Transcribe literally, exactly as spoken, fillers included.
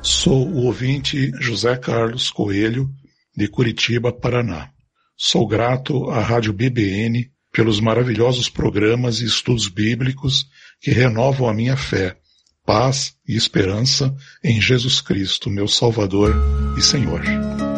Sou o ouvinte José Carlos Coelho, de Curitiba, Paraná. Sou grato à Rádio B B N pelos maravilhosos programas e estudos bíblicos que renovam a minha fé, paz e esperança em Jesus Cristo, meu Salvador e Senhor.